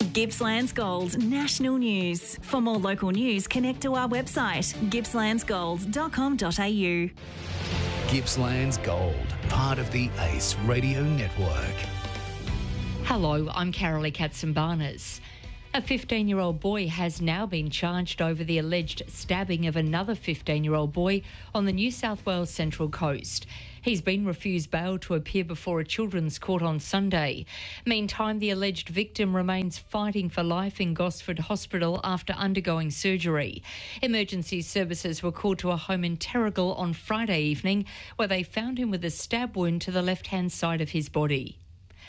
Gippsland's Gold National News. For more local news, connect to our website, gippslandsgold.com.au. Gippsland's Gold, part of the ACE Radio Network. Hello, I'm Carolee Katsimbarnas. A 15-year-old boy has now been charged over the alleged stabbing of another 15-year-old boy on the New South Wales Central Coast. He's been refused bail to appear before a children's court on Sunday. Meantime, the alleged victim remains fighting for life in Gosford Hospital after undergoing surgery. Emergency services were called to a home in Terrigal on Friday evening, where they found him with a stab wound to the left-hand side of his body.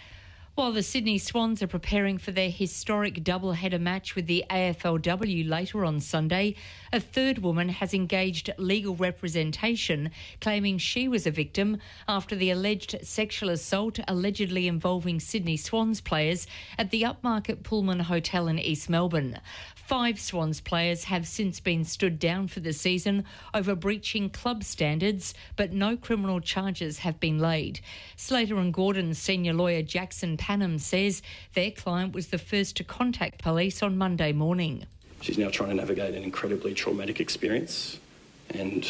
While the Sydney Swans are preparing for their historic double-header match with the AFLW later on Sunday, a third woman has engaged legal representation, claiming she was a victim after the alleged sexual assault allegedly involving Sydney Swans players at the upmarket Pullman Hotel in East Melbourne. 5 Swans players have since been stood down for the season over breaching club standards, but no criminal charges have been laid. Slater and Gordon's senior lawyer Jackson Panham says their client was the first to contact police on Monday morning. She's now trying to navigate an incredibly traumatic experience, and,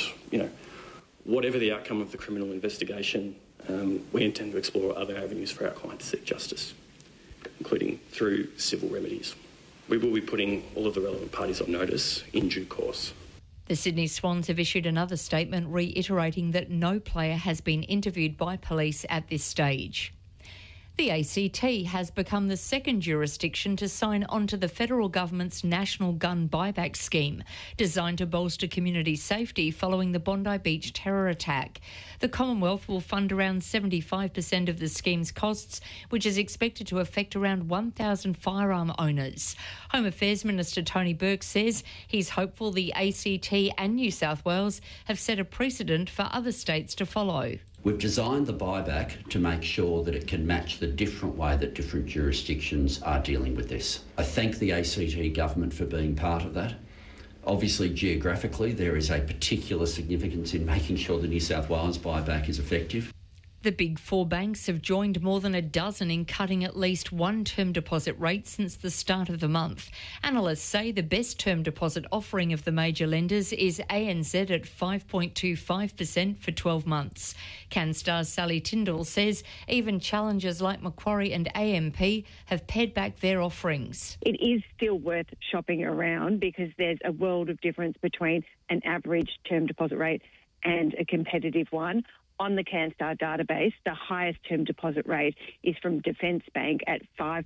whatever the outcome of the criminal investigation, we intend to explore other avenues for our client to seek justice, including through civil remedies. We will be putting all of the relevant parties on notice in due course. The Sydney Swans have issued another statement reiterating that no player has been interviewed by police at this stage. The ACT has become the second jurisdiction to sign on to the federal government's National Gun Buyback Scheme, designed to bolster community safety following the Bondi Beach terror attack. The Commonwealth will fund around 75% of the scheme's costs, which is expected to affect around 1,000 firearm owners. Home Affairs Minister Tony Burke says he's hopeful the ACT and New South Wales have set a precedent for other states to follow. We've designed the buyback to make sure that it can match the different way that different jurisdictions are dealing with this. I thank the ACT government for being part of that. Obviously, geographically, there is a particular significance in making sure the New South Wales buyback is effective. The big 4 banks have joined more than a dozen in cutting at least one term deposit rate since the start of the month. Analysts say the best term deposit offering of the major lenders is ANZ at 5.25% for 12 months. CanStar's Sally Tyndall says even challengers like Macquarie and AMP have pared back their offerings. It is still worth shopping around because there's a world of difference between an average term deposit rate and a competitive one. On the CanStar database, the highest term deposit rate is from Defence Bank at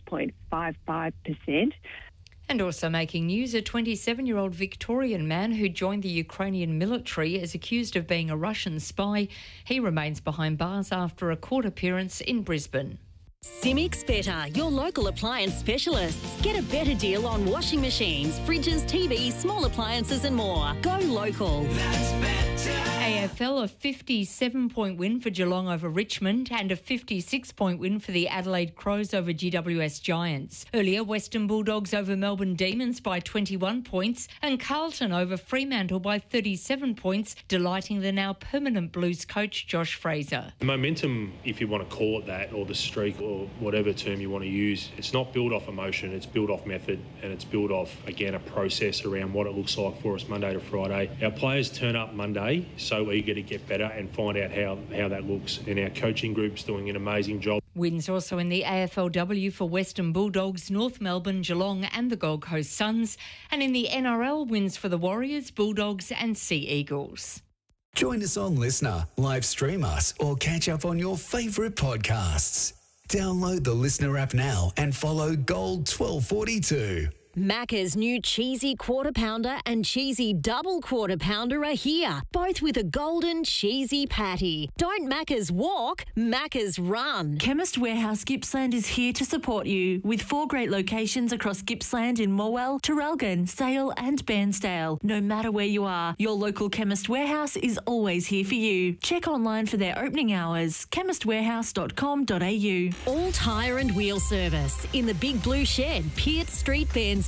5.55%. And also making news, a 27-year-old Victorian man who joined the Ukrainian military is accused of being a Russian spy. He remains behind bars after a court appearance in Brisbane. Simics Better, your local appliance specialists. Get a better deal on washing machines, fridges, TVs, small appliances and more. Go local. That's better. AFL, a 57-point win for Geelong over Richmond and a 56-point win for the Adelaide Crows over GWS Giants. Earlier, Western Bulldogs over Melbourne Demons by 21 points and Carlton over Fremantle by 37 points, delighting the now permanent Blues coach Josh Fraser. The momentum, if you want to call it that, or the streak, or whatever term you want to use, it's not built off emotion, it's built off method, and it's built off, again, a process around what it looks like for us Monday to Friday. Our players turn up Monday so eager to get better and find out how that looks, and our coaching group's doing an amazing job. Wins also in the AFLW for Western Bulldogs, North Melbourne, Geelong and the Gold Coast Suns, and in the NRL, wins for the Warriors, Bulldogs and Sea Eagles. Join us on Listener, live stream us or catch up on your favourite podcasts. Download the Listener app now and follow Gold 1242. Macca's new cheesy quarter pounder and cheesy double quarter pounder are here, both with a golden cheesy patty. Don't Macca's walk, Macca's run. Chemist Warehouse Gippsland is here to support you with 4 great locations across Gippsland in Morwell, Traralgon, Sale and Bairnsdale. No matter where you are, your local Chemist Warehouse is always here for you. Check online for their opening hours, chemistwarehouse.com.au. All tyre and wheel service in the Big Blue Shed, Peart Street, Bairnsdale.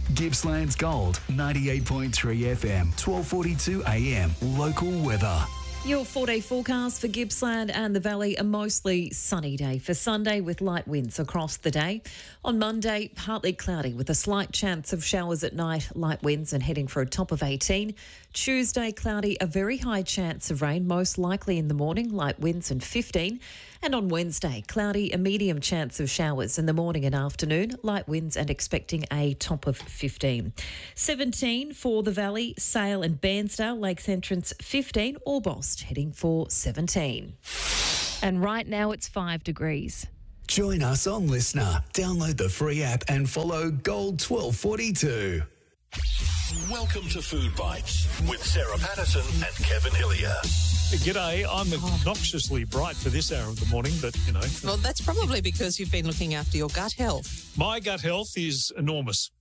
Gippsland's Gold, 98.3 FM, 12:42 AM. Local weather. Your 4-day forecast for Gippsland and the Valley, a mostly sunny day for Sunday with light winds across the day. On Monday, partly cloudy with a slight chance of showers at night, light winds and heading for a top of 18. Tuesday, cloudy, a very high chance of rain, most likely in the morning, light winds and 15. And on Wednesday, cloudy, a medium chance of showers in the morning and afternoon, light winds and expecting a top of 15. 17 for the Valley, Sale and Bairnsdale, Lakes Entrance 15, Orbost heading for 17. And right now it's 5 degrees. Join us on Listener. Download the free app and follow Gold 1242. Welcome to Food Bites with Sarah Patterson and Kevin Hillier. G'day, I'm obnoxiously bright for this hour of the morning, but, you know. Well, that's probably because you've been looking after your gut health. My gut health is enormous.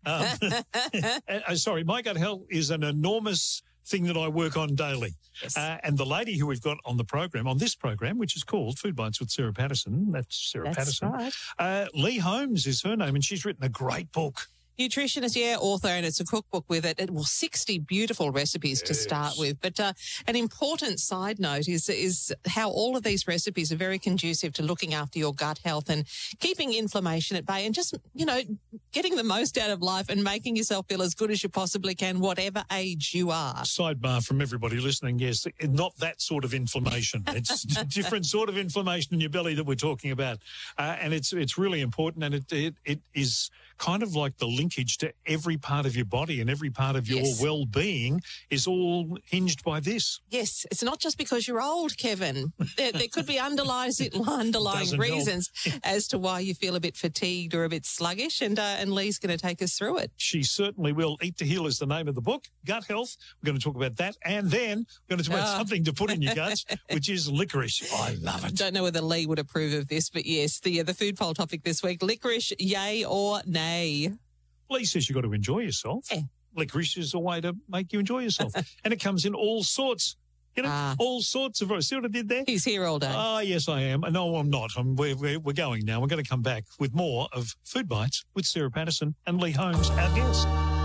Sorry, my gut health is an enormous thing that I work on daily. Yes. And the lady who we've got on this program, which is called Food Bites with Sarah Patterson, that's Sarah Patterson. Right. Lee Holmes is her name, and she's written a great book. Nutritionist, author, and it's a cookbook with it. Well, 60 beautiful recipes to start with. But an important side note is how all of these recipes are very conducive to looking after your gut health and keeping inflammation at bay and just, getting the most out of life and making yourself feel as good as you possibly can, whatever age you are. Sidebar from everybody listening, yes, not that sort of inflammation. It's a different sort of inflammation in your belly that we're talking about. And it's really important, and it is kind of like the linkage to every part of your body and every part of your well-being is all hinged by this. Yes, it's not just because you're old, Kevin. There could be underlying reasons as to why you feel a bit fatigued or a bit sluggish, and Lee's going to take us through it. She certainly will. Eat to Heal is the name of the book. Gut health, we're going to talk about that, and then we're going to talk about something to put in your guts, which is licorice. I love it. Don't know whether Lee would approve of this, but yes, the food poll topic this week, licorice, yay or nay? Lee says you've got to enjoy yourself. Yeah. Licorice is a way to make you enjoy yourself. And it comes in all sorts. All sorts of... See what I did there? He's here all day. Oh, yes, I am. No, I'm not. We're going now. We're going to come back with more of Food Bites with Sarah Patterson and Lee Holmes, our guest.